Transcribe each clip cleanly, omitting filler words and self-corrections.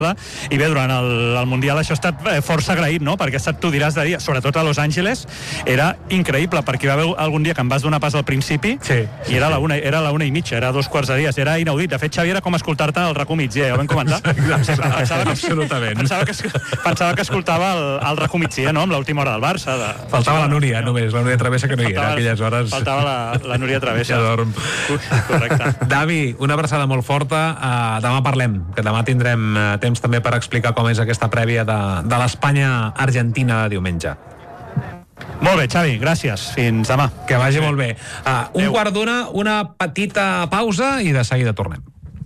I bé, durant el Mundial això ha estat força agraït, no? Perquè tu diràs de dia, sobretot a Los Angeles, era increïble, perquè va haver algun dia que em vas donar pas al principi i era la 1:30, era 2:15, era inaudit. De fet, Xavi, era com escoltar-te al RAC1 migdia, ja ho vam comentar. Absolutament. Pensava que escoltava el RAC1 migdia, no?, amb l'última hora del Barça. Faltava la Núria, només, la Núria Travessa, que no hi era aquelles hores. Faltava la Núria Travessa. Ja dorm. Correcte. Davi, una abraçada molt forta. Demà parlem, que demà tindrem temps també per explicar com és aquesta prèvia de l'Espanya-Argentina diumenge. Molt bé, Xavi, gràcies. Fins demà. Que vagi molt bé. Un quart d'una, una petita pausa i de seguida tornem.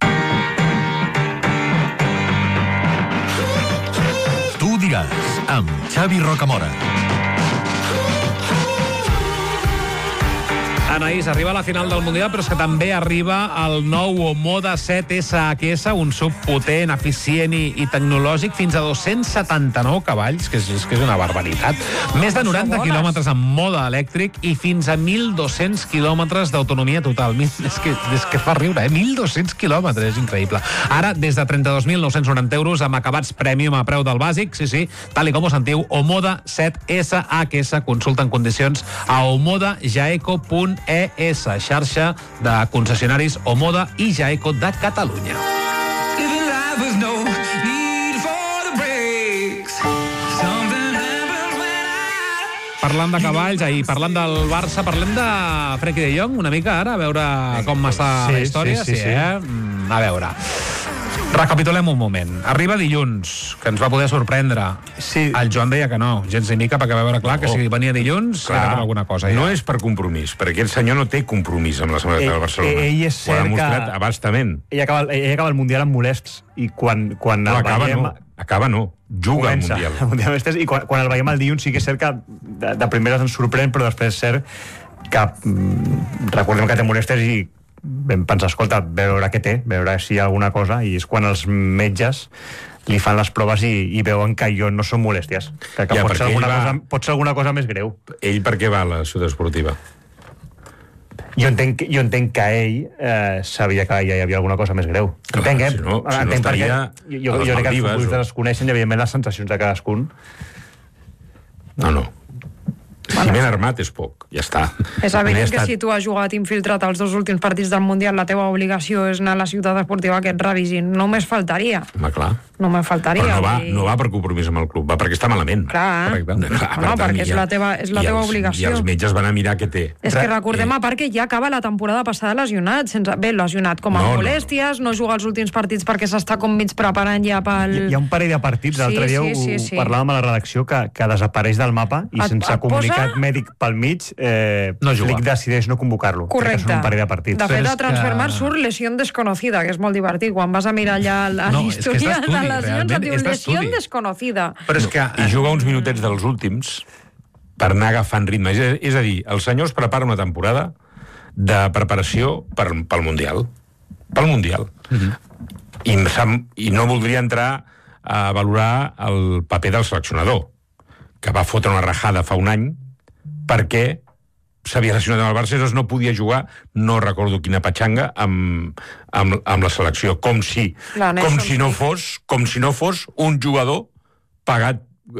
Tu diràs, amb Xavi Rocamora. Anaïs, arriba a la final del Mundial, però és que també arriba el nou Omoda 7S AQS, un sub potent, eficient i tecnològic, fins a 279 cavalls, que és una barbaritat. Més de 90 quilòmetres en mode elèctric i fins a 1.200 quilòmetres d'autonomia total. És que fa riure, 1.200 quilòmetres, és increïble. Ara, des de 32.990 euros, amb acabats prèmium a preu del bàsic, sí, tal com ho sentiu, Omoda 7S AQS, consulta en condicions a omodajaeco.es, xarxa de concessionaris Omoda i Jaeco de Catalunya. Parlant de cavalls, parlant del Barça, parlem de Frenkie de Jong una mica ara, a veure com està la història. Sí. A veure. Recapitulem un moment. Arriba dilluns, que ens va poder sorprendre. Sí. El Joan deia que no, gens ni mica, perquè va veure clar que si venia dilluns era per alguna cosa. No és per compromís, perquè el senyor no té compromís amb la seguretat del Barcelona. Ell és cert ho ha demostrat abastament. Ell acaba el Mundial amb molests i quan el veiem... Acaba no, juga al Mundial. I quan el veiem el dilluns sí que és cert que de primeres ens sorprèn, però després és cert que recordem que té molestes i vam pensar, escolta, veure què té, veure si hi ha alguna cosa, i és quan els metges li fan les proves i veuen que allò no són molèsties, que pot ser alguna cosa més greu. Ell per què va a la ciutat esportiva? Jo entenc que ell sabia que ja hi havia alguna cosa més greu. Entenc, Si no estaria jo crec que els futbolistes es coneixen i evidentment les sensacions de cadascun. No. Ciment armat és poc, ja està. És evident que si tu has jugat infiltrat els dos últims partits del Mundial, la teva obligació és anar a la ciutat esportiva que et revisin. Només faltaria. Home, clar. Només faltaria. Però no va per compromís amb el club, va perquè està malament. Clar. Perquè és la teva obligació. I els metges van a mirar què té. És que recordem, a part, que ja acaba la temporada passada lesionat. Lesionat com a molèsties, no juga els últims partits perquè s'està com mig preparant ja pel... Hi ha un parell de partits, l'altre dia ho parlàvem a la redacció, que desapareix del mapa i sense comunicat mèdic pel mig, Flick decideix no convocar-lo. Correcte. Són un parell de partits. De fet, a Transfermarkt surt lesió desconocida, que és molt divertit. Quan vas a mirar allà l'història de lesions, et diu lesió desconocida. Però és que i juga uns minutets dels últims per anar agafant ritme. És a dir, el senyor es prepara una temporada de preparació pel Mundial. Pel Mundial. I no voldria entrar a valorar el paper del seleccionador, que va fotre una rajada fa un any perquè s'havia lesionat amb el Barça i no podia jugar, no recordo quina patxanga, amb la selecció, com si no fos un jugador pagat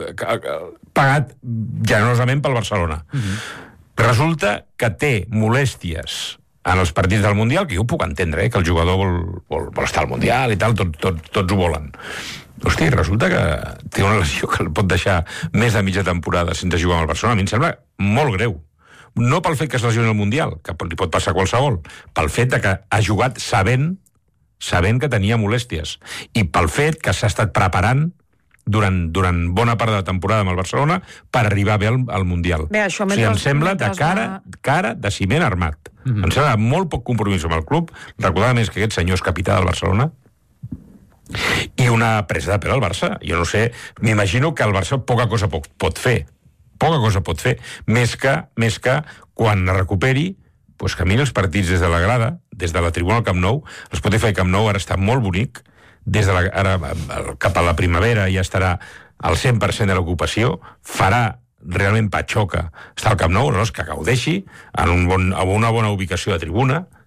generosament pel Barcelona. Resulta que té molèsties en els partits del Mundial, que jo ho puc entendre, que el jugador vol estar al Mundial i tal, tots ho volen. Hosti, resulta que té una lesió que el pot deixar més de mitja temporada sense jugar amb el Barcelona. A mi em sembla molt greu. No pel fet que es lesioni el Mundial, que li pot passar qualsevol, pel fet que ha jugat sabent que tenia molèsties, i pel fet que s'ha estat preparant durant bona part de la temporada amb el Barcelona per arribar bé al Mundial. Em sembla de cara de ciment armat. Em sembla molt poc compromís amb el club, recordar més que aquest senyor és capità del Barcelona, i una presa de pèl al Barça. Jo no sé, m'imagino que el Barça poca cosa pot fer, més que quan es recuperi, que miri els partits des de la grada, des de la tribuna al Camp Nou. El Spotify Camp Nou ara està molt bonic, ara cap a la primavera ja estarà al 100% de l'ocupació, farà realment patxoca estar al Camp Nou, que gaudeixi en una bona ubicació de tribuna,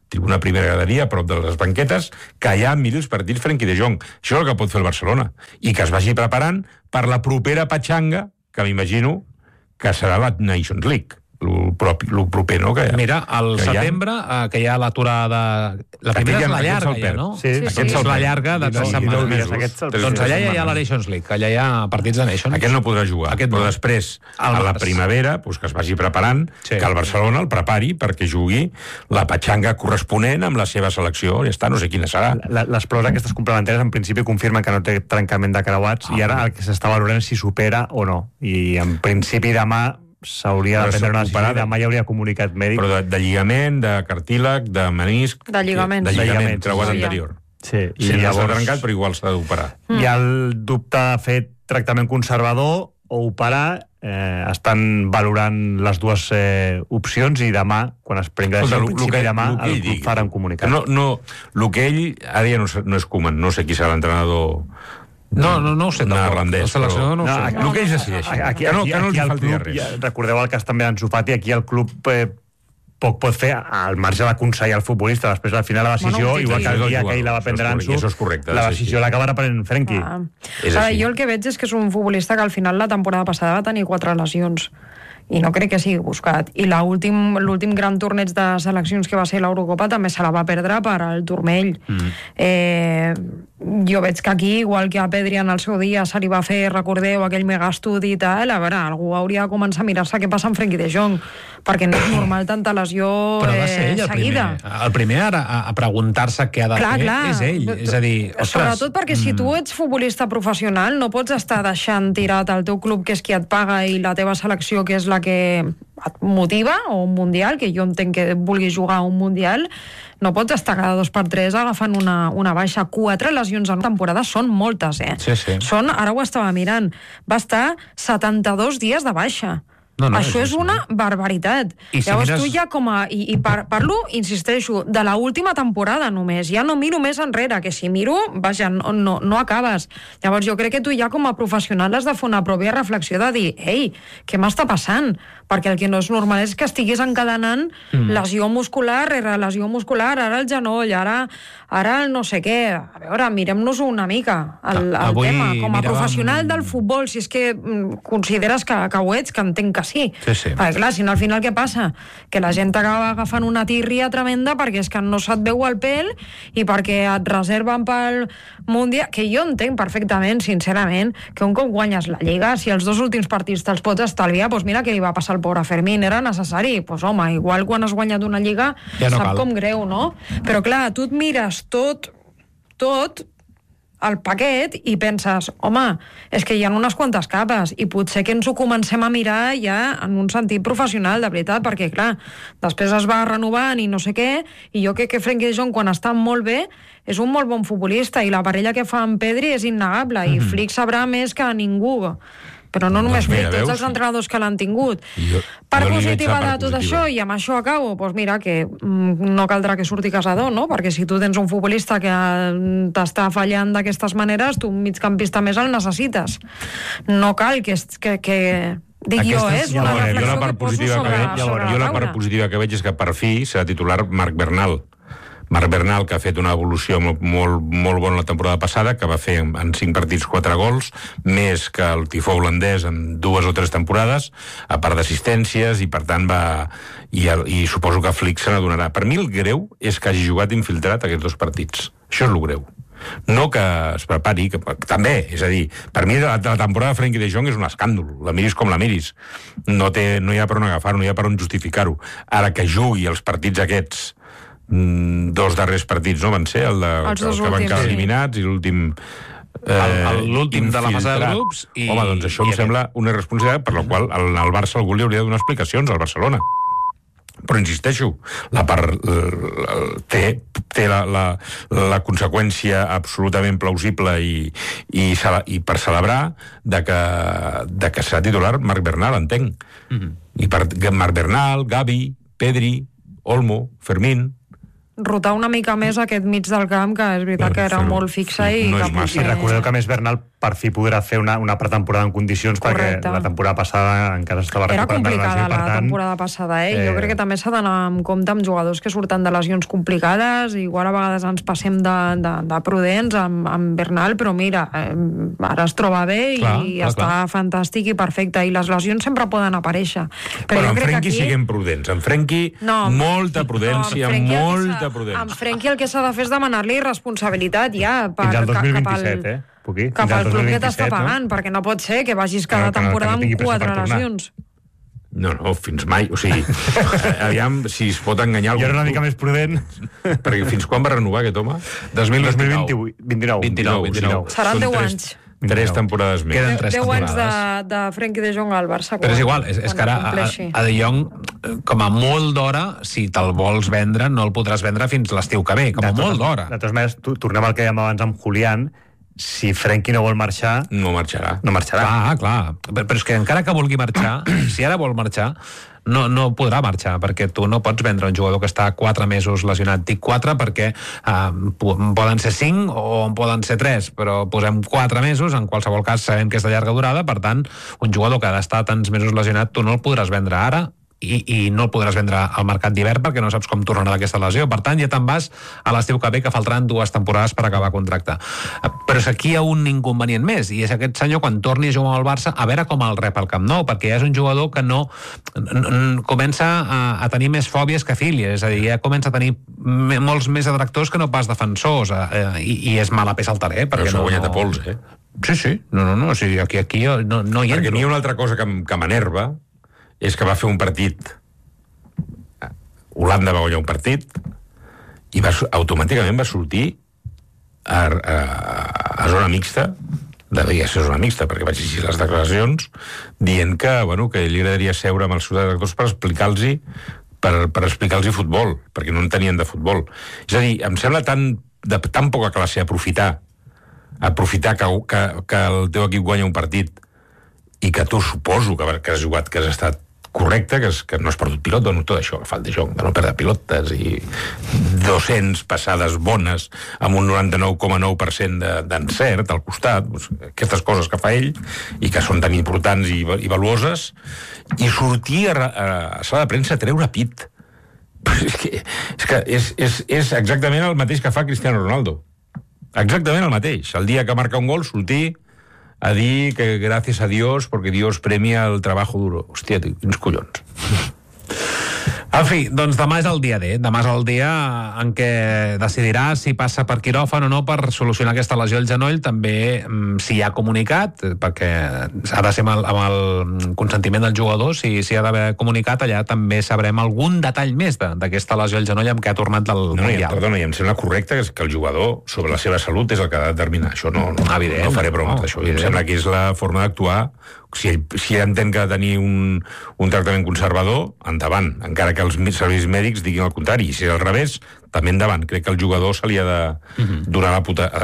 tribuna primera graderia, a prop de les banquetes, que allà miri els partits Frenkie de Jong. Això és el que pot fer el Barcelona. I que es vagi preparant per la propera patxanga, que m'imagino que serà la Nations League. El proper, no? Mira, al setembre, que hi ha l'aturada... La primera és la llarga, ja, no? Sí, aquesta és la llarga de 3 setmanes. Doncs allà ja hi ha la Nations League, allà hi ha partits de Nations. Aquest no podrà jugar, però després, a la primavera, que es vagi preparant, que el Barcelona el prepari perquè jugui la patxanga corresponent amb la seva selecció. Ja està, no sé quina serà. Les proves aquestes complementàries en principi confirmen que no té trencament de creuats i ara el que s'està valorant si supera o no. I en principi demà s'hauria de prendre una decisió, demà hi hauria comunicat mèdic. Però de lligament, de cartílag, de menisc... De lligament. De lligament, creuat anterior. Sí, i llavors s'ha trencat, però igual s'ha d'operar. Hi ha el dubte de fer tractament conservador o operar, estan valorant les dues opcions i demà, quan es prengui la decisió, el principi demà, el club farà un comunicat. El que ell ara ja no és Koeman, no sé qui serà l'entrenador... No ho sé, neerlandès, però no ho sé. El que ells decideixen. Que no els falti res. Recordeu el cas també d'Ansu Fati, aquí el club poc pot fer al marge d'aconsellar el futbolista. Després, al final, la decisió, igual que el dia que ell la va prendre Ansu, la decisió l'acabarà prenent Frenkie. Jo el que veig és que és un futbolista que al final la temporada passada va tenir 4 lesions i no crec que sigui buscat. I l'últim gran torneig de seleccions que va ser l'Eurocopa també se la va perdre per al turmell. Jo veig que aquí, igual que a Pedri en el seu dia se li va fer, recordeu, aquell megastudi i tal, a veure, algú hauria de començar a mirar-se què passa amb Frenkie de Jong, perquè no és normal tanta lesió seguida. Però va ser ell el primer ara a preguntar-se què ha de fer és ell. És a dir, sobretot perquè si tu ets futbolista professional no pots estar deixant tirat el teu club, que és qui et paga, i la teva selecció, que és la que et motiva, o un mundial, que jo entenc que vulguis jugar a un mundial. No pots estar cada 2x3 agafant una baixa. 4 lesions en una temporada són moltes, Sí. Ara ho estava mirant. Va estar 72 dies de baixa. Això és una barbaritat. Llavors tu ja i parlo, insisteixo, de l'última temporada només. Ja no miro més enrere, que si miro, vaja, no acabes. Llavors jo crec que tu ja com a professional has de fer una pròpia reflexió de dir, ei, què m'està passant? Perquè el que no és normal és que estiguis encadenant lesió muscular rere lesió muscular, ara el genoll, ara el no sé què. A veure, mirem-nos una mica el tema. Com a professional del futbol, si és que consideres que ho ets, que entenc que sí. Perquè clar, si no, al final què passa? Que la gent acaba agafant una tírria tremenda perquè és que no se't veu el pèl i perquè et reserven pel Mundial, que jo entenc perfectament, sincerament, que un cop guanyes la Lliga, si els 2 últims partits te'ls pots estalviar, doncs mira què li va passar al pobre Fermín, era necessari. Doncs home, igual quan has guanyat una Lliga ja sap com greu, no? Però clar, tu et mires tot el paquet i penses, home, és que hi ha unes quantes capes i potser que ens ho comencem a mirar ja en un sentit professional, de veritat, perquè clar, després es va renovant i no sé què, i jo crec que Frenkie de Jong, quan està molt bé, és un molt bon futbolista, i la parella que fa amb Pedri és innegable, i Flick sabrà més que ningú. Però no només Flick, tots els entrenadors que l'han tingut. Part positiva de tot això, i amb això acabo, doncs mira, que no caldrà que surti casador, no? Perquè si tu tens un futbolista que t'està fallant d'aquestes maneres, tu un migcampista més el necessites. No cal que dic jo, és una reflexió que poso sobre la taula. Jo la part positiva que veig és que per fi serà titular Marc Bernal, que ha fet una evolució molt bona la temporada passada, que va fer en 5 partits 4 gols, més que el tifó holandès en 2 o 3 temporades, a part d'assistències, i per tant i suposo que Flick se n'adonarà. Per mi el greu és que hagi jugat infiltrat aquests 2 partits. Això és el greu. No que es prepari, que també, és a dir, per mi la temporada de Frenkie de Jong és un escàndol, la miris com la miris. No hi ha per on agafar-ho, no hi ha per on justificar-ho. Ara que jugui els partits aquests, 2 darrers partits, no van ser? El que van quedar eliminats i l'últim... L'últim de la fase de grups. Home, doncs això em sembla una irresponsabilitat per la qual al Barça algú li hauria de donar explicacions, al Barcelona. Però insisteixo, té la conseqüència absolutament plausible i per celebrar de que serà titular Marc Bernal, entenc. I per Marc Bernal, Gavi, Pedri, Olmo, Fermín, rotar una mica més aquest mig del camp, que és veritat que era molt fixa i no que és massa. I recordeu que a més Bernal per fi podrà fer una pretemporada en condicions, Correcte. perquè la temporada passada encara estava era recuperant de complicada lesió, per la tant, temporada passada, jo crec que també s'ha d'anar amb compte amb jugadors que surten de lesions complicades, igual a vegades ens passem de prudents amb Bernal, però mira, ara es troba bé i està fantàstic i perfecte, i les lesions sempre poden aparèixer. Però amb Frenkie siguem prudents, amb Frenkie molta prudència, molta prudència. Amb Frenkie el que s'ha de fer és demanar-li responsabilitat ja fins al 2027, cap al club que t'està pagant, perquè no pot ser que vagis cada temporada amb 4 lesions. No, fins mai. O sigui, aviam si es pot enganyar algú. Jo era una mica més prudent. Perquè fins quan va renovar aquest home? 2029. Seran 10 anys. 3 temporades més. Queden 3 temporades. 10 anys de Frenkie de Jong al Barça. Però és igual, és que ara a De Jong, com a molt d'hora, si te'l vols vendre, no el podràs vendre fins l'estiu que ve, com a molt d'hora. De totes maneres, tornem al que dèiem abans amb Julián, si Frenkie no vol marxar... No marxarà. Clar. Però és que encara que vulgui marxar, si ara vol marxar, no podrà marxar, perquè tu no pots vendre un jugador que està 4 mesos lesionat. Dic 4 perquè poden ser 5 o en poden ser 3, però posem 4 mesos, en qualsevol cas sabem que és de llarga durada, per tant, un jugador que ha d'estar tants mesos lesionat, tu no el podràs vendre ara, i no el podràs vendre al mercat d'hivern perquè no saps com tornarà d'aquesta lesió. Per tant, ja te'n vas a l'estiu que ve, que faltaran 2 temporades per acabar contracte. Però és que aquí hi ha un inconvenient més, i és aquest senyor, quan torni a jugar al Barça, a veure com el rep al Camp Nou, perquè ja és un jugador que no comença a tenir més fòbies que fílies, és a dir, ja comença a tenir molts més detractors que no pas defensors, i és mala peça al taler. Però s'ha guanyat a pols, Sí. No, o sigui, aquí no hi entro. Perquè n'hi ha una altra cosa que m'enerva, és que va fer un partit, Holanda va guanyar un partit i automàticament va sortir a zona mixta, devia ser zona mixta perquè vaig llegir les declaracions, dient que li agradaria seure amb els seus directors per explicar-los futbol, perquè no en tenien de futbol. És a dir, em sembla de tan poca classe aprofitar que el teu equip guanya un partit i que tu suposo que has jugat, que has estat correcte, que no has perdut pilot, tot això, que fa el De Jong, de no perdre pilotes i 200 passades bones amb un 99,9% d'encert al costat, aquestes coses que fa ell i que són tan importants i valuoses, i sortir a sala de premsa a treure pit. És exactament el mateix que fa Cristiano Ronaldo. Exactament el mateix. El dia que marca un gol, sortir a dir que gràcies a Dios porque Dios premia el trabajo duro. Hòstia, quins collons. En fi, doncs demà és el dia D. Demà és el dia en què decidirà si passa per quiròfan o no per solucionar aquesta lesió al genoll. També si hi ha comunicat, perquè ha de ser amb el consentiment del jugador, si ha d'haver comunicat, allà també sabrem algun detall més d'aquesta lesió al genoll amb què ha tornat del Mundial. Perdona, i em sembla correcte que el jugador sobre la seva salut és el que ha de determinar. Això no faré bromes d'això. Em sembla que és la forma d'actuar. Si ell entén que ha de tenir un tractament conservador, endavant, encara que els serveis mèdics diguin el contrari, i si és al revés, també endavant. Crec que el jugador se li ha de donar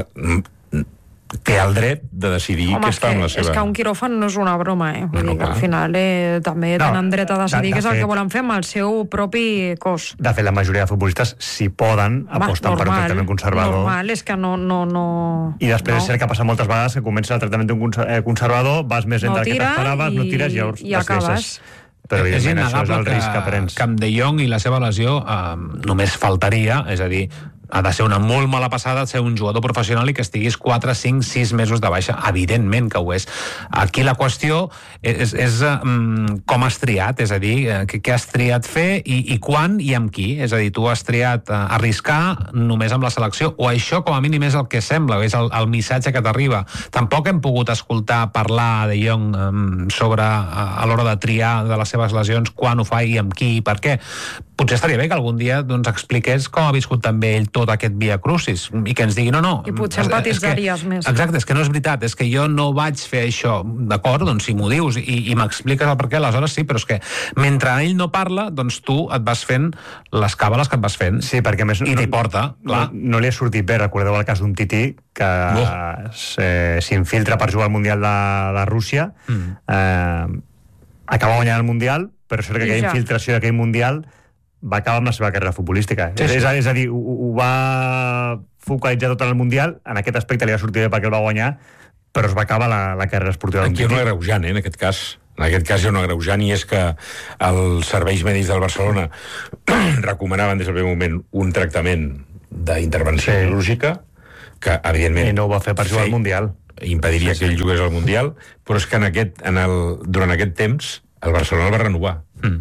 té el dret de decidir què està amb la seva... És que un quiròfan no és una broma, Vull dir que al final també tenen dret a decidir què és el que volen fer amb el seu propi cos. De fet, la majoria de futbolistes, si poden, aposten per un tractament conservador. Normal, és que no... I després és cert que passa moltes vegades que comença el tractament conservador, vas més lent del que t'esperaves, no tires i acabes. Però és innegable el risc que prens. Que amb De Jong i la seva lesió només faltaria, és a dir, ha de ser una molt mala passada ser un jugador professional i que estiguis 4, 5, 6 mesos de baixa. Evidentment que ho és. Aquí la qüestió és com has triat, és a dir, què has triat fer i quan i amb qui. És a dir, tu has triat arriscar només amb la selecció, o això com a mínim és el que sembla, és el missatge que t'arriba. Tampoc hem pogut escoltar parlar De Jong sobre a l'hora de triar de les seves lesions, quan ho fa i amb qui i per què. Potser estaria bé que algun dia expliqués com ha viscut també ell tot aquest via crucis i que ens digui no. I potser empatitzaries més. Exacte, és que no és veritat, és que jo no vaig fer això, d'acord, doncs si m'ho dius i m'expliques el per què, aleshores sí, però és que mentre ell no parla, doncs tu et vas fent les càbales que et vas fent. Sí, perquè més i t'hi porta, clar. No li ha sortit bé, recordeu el cas d'un Tití que s'infiltra per jugar al Mundial de Rússia, acaba guanyant el Mundial, però és que aquella infiltració d'aquell Mundial va acabar amb la seva carrera futbolística. És a dir, ho va focalitzar tot en el Mundial, en aquest aspecte li va sortir bé perquè el va guanyar, però es va acabar la carrera esportiva. Aquí hi ha un agreujant, en aquest cas. En aquest cas hi ha un agreujant, i és que els serveis mèdics del Barcelona recomanaven des del primer moment un tractament d'intervenció quirúrgica, que, evidentment... I no ho va fer per jugar al Mundial. Impediria que ell jugués al Mundial, però és que durant aquest temps el Barcelona el va renovar.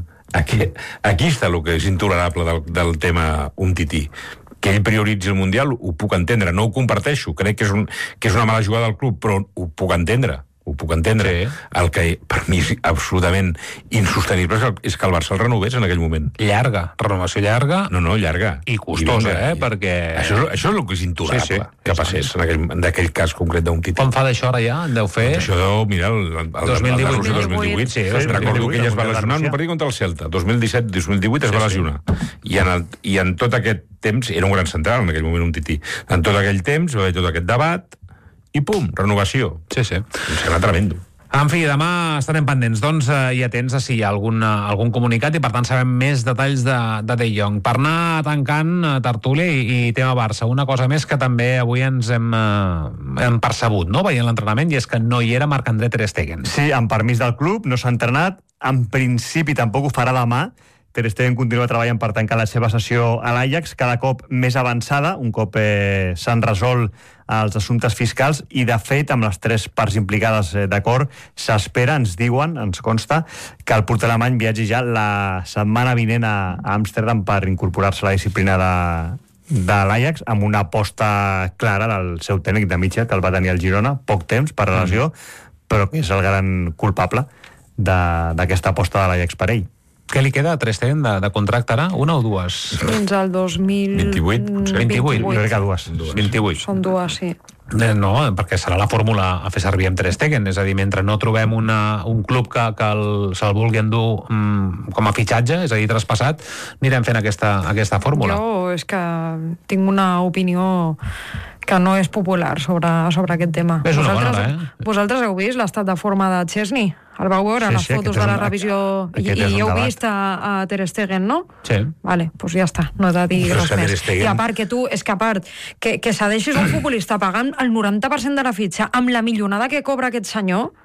Aquí està el que és intolerable del tema Umtiti. Que ell prioritzi el Mundial, ho puc entendre, no ho comparteixo, crec que és una mala jugada del club, però ho puc entendre. Sí. El que per mi és absolutament insostenible és que el Barça el renovés en aquell moment. Renovació llarga. No, llarga. I costosa, perquè... Això és el que és intolerable, que passés en aquell cas concret d'un Titi. Com fa d'això ara ja? En deu fer? Això deu, mira, el 2018. Sí, recordo que ell es va lesionar en un partit contra el Celta. 2017-2018 es va lesionar. I en tot aquest temps, era un gran central en aquell moment un Titi, en tot aquell temps va haver tot aquest debat, i pum, renovació. Sí. Em sembla tremendo. En fi, demà estarem pendents, doncs, i atents a si hi ha algun comunicat, i per tant sabem més detalls de Jong. Per anar tancant tertúlia i tema Barça, una cosa més que també avui ens hem percebut, no?, veient l'entrenament, i és que no hi era Marc-André Ter Stegen. Sí, amb permís del club, no s'ha entrenat, en principi tampoc ho farà demà. Ter Stegen continua treballant per tancar la seva sessió a l'Ajax, cada cop més avançada, un cop s'han resolt els assumptes fiscals, i de fet, amb les tres parts implicades d'acord, s'espera, ens diuen, ens consta, que el porter alemany viatgi ja la setmana vinent a Amsterdam per incorporar-se a la disciplina de l'Ajax, amb una aposta clara del seu tècnic de mitja, que el va tenir al Girona, poc temps per relació, però que és el gran culpable d'aquesta aposta de l'Ajax per ell. Què li queda a Ter Stegen de contracte ara? Una o dues? Fins al 2028. 28? Jo crec que dues. 28. Són dues, sí. No, perquè serà la fórmula a fer servir amb Ter Stegen, és a dir, mentre no trobem un club que se'l vulgui endur com a fitxatge, és a dir, traspassat, anirem fent aquesta fórmula. Jo és que tinc una opinió que no és popular sobre aquest tema. És una bona hora, Vosaltres heu vist l'estat de forma de Chesney? El vau veure en les fotos de la revisió i heu vist a Ter Stegen, no? Sí. Vale, doncs ja està, no he de dir res més. I a part que cedeixis un futbolista pagant el 90% de la fitxa amb la millonada que cobra aquest senyor,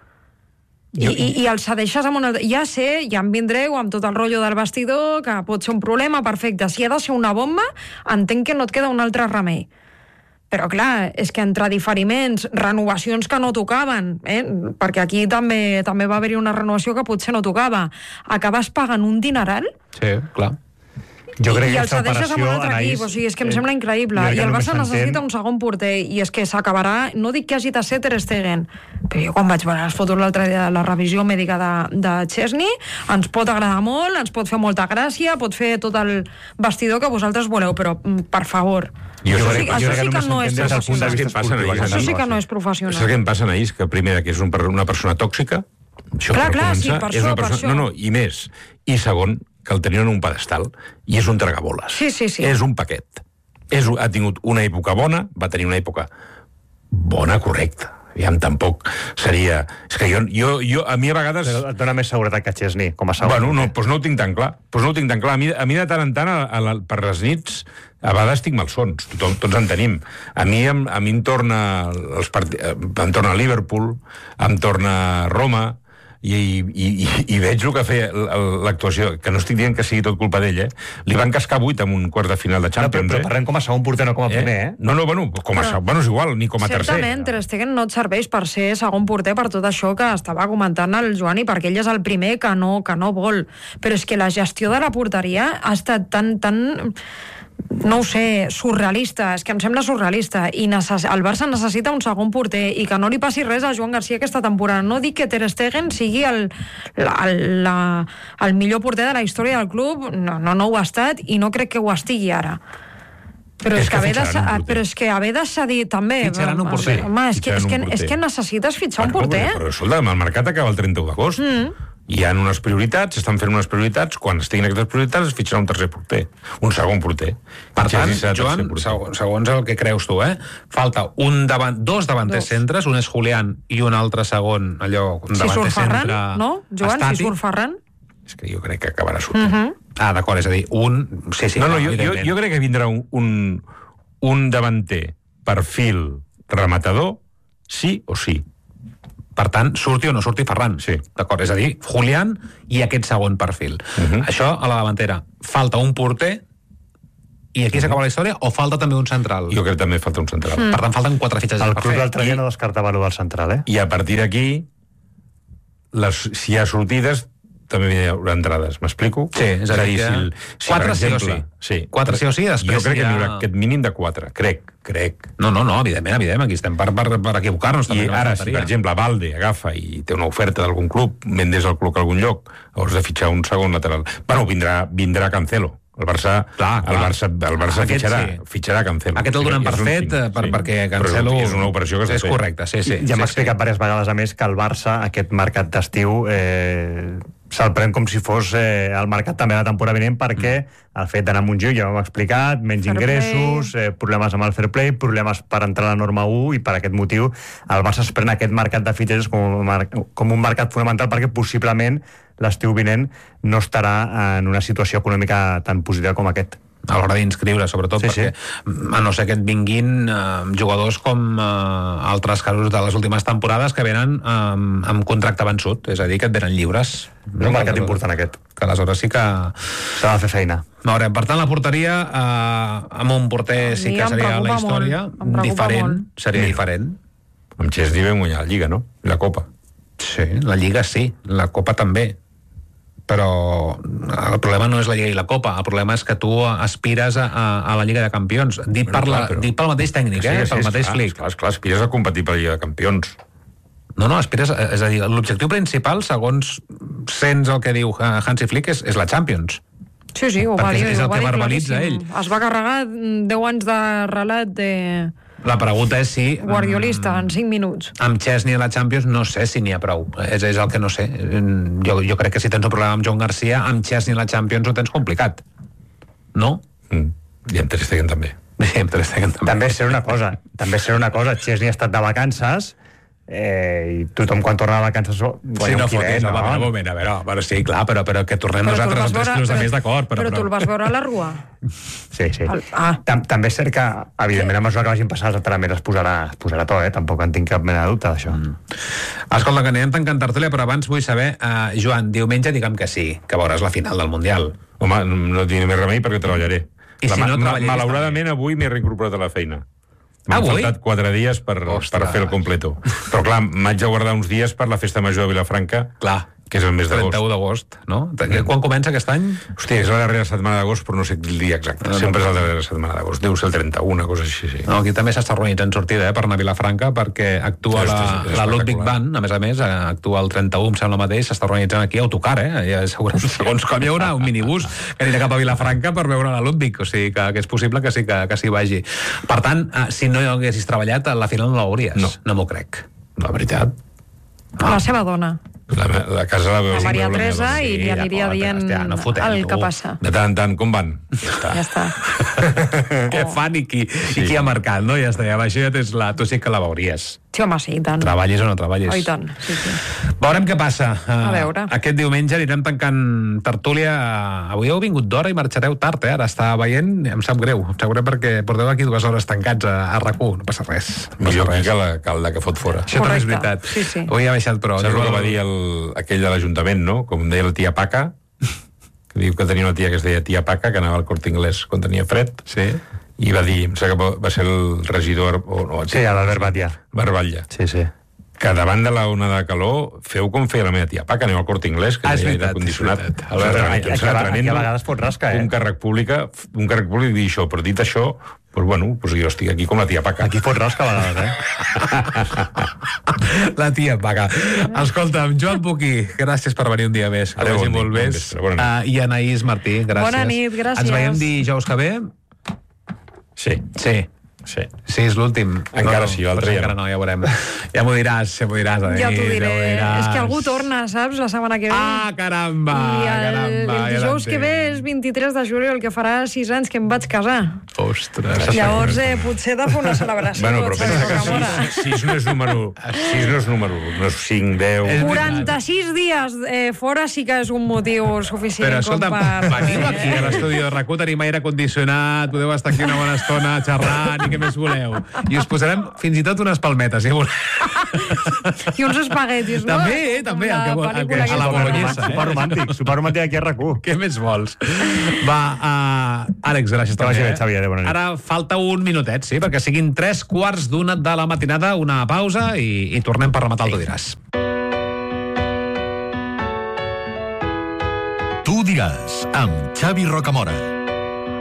i el cedeixes amb una... Ja sé, ja em vindreu amb tot el rotllo del vestidor, que pot ser un problema, perfecte. Si ha de ser una bomba, entenc que no et queda un altre remei. Però clar, és que entre diferiments, renovacions que no tocaven, perquè aquí també va haver-hi una renovació que potser no tocava, acabes pagant un dineral? Sí, clar. Jo crec I que el cedeixes amb un altre equip, o sigui, és que em sembla increïble. I el Barça necessita un segon porter, i és que s'acabarà, no dic que hagi de ser Ter Stegen, però jo quan vaig veure les fotos l'altre dia de la revisió mèdica de Chesney, ens pot agradar molt, ens pot fer molta gràcia, pot fer tot el vestidor que vosaltres voleu, però, per favor, això sí que no és professional. Això sí que no és professional. Saps què em passa, Anaïs? Que primer, que és una persona tòxica, clar, sí, per això. No, i més. I segon, que el tenien en un pedestal, i és un tragaboles. Sí. És un paquet. Ha tingut una època bona, va tenir una època bona, correcta. Tampoc seria... És que jo a mi a vegades... Però et dona més seguretat que Chesney, com a segon. Bueno, no, doncs no ho tinc tan clar. A mi de tant en tant, per les nits, a vegades tinc malsons, tots en tenim. A mi em torna Liverpool, em torna Roma, i veig el que feia l'actuació, que no estic dient que sigui tot culpa d'ell, li van cascar 8 en un quart de final de Champions. Però parlem com a segon porter, no com a primer, No, com a segon, és igual, ni com a tercer. Certament, Ter Stegen no et serveix per ser segon porter per tot això que estava comentant el Joan, i perquè ell és el primer que no vol. Però és que la gestió de la porteria ha estat tan no ho sé, surrealista, és que em sembla surrealista, i el Barça necessita un segon porter, i que no li passi res a Joan Garcia aquesta temporada. No dic que Ter Stegen sigui el millor porter de la història del club, no ho ha estat, i no crec que ho estigui ara. Però és que haver de cedir també... Fitxaran un porter. Home, és que necessites fitxar un porter. Però escolta, el mercat acaba el 31 d'agost. Hi ha unes prioritats, s'estan fent unes prioritats, quan estiguin aquestes prioritats es fitxarà un tercer porter, un segon porter. Per tant, Joan, segons el que creus tu, falta dos davanters centres, un és Julián i un altre segon, allò, un davanter centre no? Joan, estàtic. si surt Ferran? és que jo crec que acabarà sortint. D'acord, és a dir, Sí, no, jo crec que vindrà un davanter perfil rematador, sí o sí. Per tant, surti o no surti Ferran. Sí. D'acord, és a dir, Julián i aquest segon perfil. Això a la davantera. Falta un porter i aquí s'acaba la història, o falta també un central? Jo crec que també falta un central. Per tant, falten 4 fitxes el per club fer. l'altre dia no descartava el del central, I a partir d'aquí, si hi ha sortides, també hi haurà entrades. M'explico? Sí, és a dir, si 4 sí o sí. Sí. 4 sí o sí, després jo crec que n'hi haurà aquest mínim de 4, crec. No, evidentment, aquí estem per equivocar-nos. I ara, si per exemple Valde agafa i té una oferta d'algun club, vendes el club a algun lloc, hauràs de fitxar un segon lateral. Bueno, vindrà Cancelo. El Barça fitxarà Cancelo. Aquest el donem per fet, perquè Cancelo... És una operació que s'ha fet. És correcte, sí. Ja m'ha explicat diverses vegades, a més, que el Barça, aquest mercat d'estiu, se'l pren com si fos el mercat també de la temporada vinent, perquè el fet d'anar a Montjuïc, ja ho hem explicat, menys ingressos, problemes amb el fair play, problemes per entrar a la norma 1, i per aquest motiu el Barça es pren aquest mercat de fitxers com un mercat fonamental, perquè possiblement l'estiu vinent no estarà en una situació econòmica tan positiva com aquest. A l'hora d'inscriure, sobretot, perquè a no ser que et vinguin jugadors com altres casos de les últimes temporades que venen amb contracte vençut, és a dir, que et venen lliures. És un mercat important, aquest. Que aleshores sí que... S'ha de fer feina. Veurem, per tant, la porteria amb un porter sí que seria la història diferent, seria diferent. Amb Chesney vam guanyar la Lliga, no? I la Copa. Sí, la Lliga sí, la Copa també. Però el problema no és la Lliga i la Copa, el problema és que tu aspires a la Lliga de Campions, dit pel mateix tècnic, pel mateix Flick. Esclar, aspires a competir per la Lliga de Campions. No, aspires, és a dir, l'objectiu principal, segons sents el que diu Hansi Flick, és la Champions. Sí, ho va dir. És el que verbalitza ell. Es va carregar 10 anys de relat de... La pregunta és si... Guardiolista, en 5 minuts. Amb Chesney a la Champions no sé si n'hi ha prou. És el que no sé. Jo crec que si tens un problema amb Joan Garcia, amb Chesney a la Champions ho tens complicat. No? I amb Ter Stegen també. També ser una cosa. Chesney ha estat de vacances, i tothom quan torna de vacances guanya un quilet, no? Un moment, a veure, sí, clar, però que tornem nosaltres amb 3 quilos de més, d'acord. Però tu el vas veure a la Rua? Sí. També és cert que, evidentment, a mesura que vagin passant els entrenaments es posarà tot, tampoc en tinc cap mena de dubte d'això. Escolta, que anirem tancant tertúlia, però abans vull saber, Joan, diumenge diguem que sí, que veuràs la final del Mundial. Home, no tinc més remei perquè treballaré. I si no treballaries malauradament avui m'he reincorporat a la feina. M'han Avui? faltat 4 dies per fer el completo. Però clar, m'haig de guardar uns dies per la festa major de Vilafranca, que és el mes d'agost. 31 d'agost, no? Quan comença aquest any? Hòstia, és la darrera setmana d'agost, però no sé el dia exacte. Sempre és la darrera setmana d'agost. Deu ser el 31, una cosa així, sí. No, aquí també s'està organitzant sortida, per anar a Vilafranca, perquè actua la Ludwig Band, a més, actua el 31, em sembla mateix, s'està organitzant aquí autocar, Ja, segons com hi haurà un minibús que anirà cap a Vilafranca per veure la Ludwig, o sigui que és possible que sí que s'hi vagi. Per tant, si no hi haguessis treballat, a la final no l'hauries. No m'ho crec. La veritat. La seva dona. La casa la veu. La Maria Teresa, i li aniria dient el que passa. De tant en tant, com van? Ja està. Què fan i qui ha marcat, no? Ja està, això ja tens tu sí que la veuries. Sí, home, sí, i tant. Treballis o no treballis. Oh, i tant, sí. Veurem què passa. A veure. Aquest diumenge anirem tancant tertúlia. Avui heu vingut d'hora i marxareu tard, Ara està veient, em sap greu perquè porteu aquí 2 hores tancats a RAC1, no passa res. Millor aquí que el que fot fora. Això també és veritat. Sí. Avui ha baixat, però... Saps el que va dir aquell de l'Ajuntament, no? Com deia la tia Paca, que diu que tenia una tia que es deia tia Paca, que anava al Corte Inglés quan tenia fred. Sí. I va dir, em sembla que va ser el regidor... Sí, l'Albert Batlle. Batlle. Sí. Que davant de la onada de calor feu com feia la meva tia Paca, aneu al Corte Inglés, que és veritat, condicionat. Aquí a vegades fot rasca, Un càrrec públic dir això, però dit això, jo estic aquí com la tia Paca. Aquí fot rasca a vegades, La tia Paca. Escolta'm, Joan Puquí, gràcies per venir un dia més. Que vagi molt bé. I Anaïs Martí, gràcies. Bona nit, gràcies. Ens veiem dijous que ve? Sí. Sí, és l'últim. Encara sí, l'altre ja no, ja veurem. Ja m'ho diràs, ja t'ho diré. És que algú torna, saps, la setmana que ve. Ah, caramba! I el dijous que ve és 23 de juliol, que farà 6 anys que em vaig casar. Ostres. Llavors, potser he de fer una celebració. Bueno, però pensa que 6 no és número. 6 no és número, no és 5, 10... 46 dies fora sí que és un motiu suficient. Però escolta, veniu aquí a l'estudi de RAC1, tenim aire condicionat, podeu estar aquí una bona estona xerrant i què més voleu. I us posarem fins i tot unes palmetes, si voleu. I uns espaguetis, no? També, a la bolognesa. Superromàntic aquí a RAC1. Què més vols? Va, Àlex, gràcies també. Xavier, ara falta un minutet, sí, perquè siguin 3:15 de la matinada, una pausa i tornem per rematar el Tu diràs. Tu diràs, amb Xavi Rocamora.